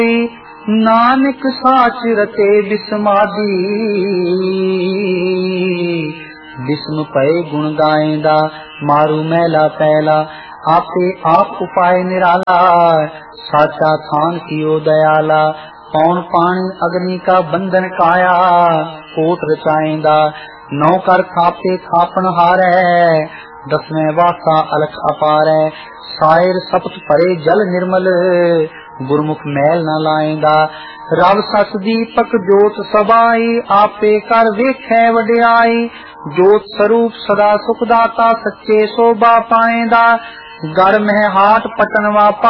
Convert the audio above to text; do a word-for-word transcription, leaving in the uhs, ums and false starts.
नानक साच रते बिस्मादी बिस्म पए गुण गाएंदा मारू मैला पैला आपे आप उपाय निराला साचा थान कियो दयाला कौन पानी अग्नि का बंधन काया कोट रचाएंदा नौ कर खापे खापन हारै दसवें वासा अलख अपारै सायर सपत परे जल निर्मल गुरमुख मैल न लाएंदा रब सच दीपक जोत सबाई आपे कर वेखै वड्याई जोत स्वरूप सदा सुखदाता सच्चे शोभा पाएंदा गढ़ में हाट पटन वापा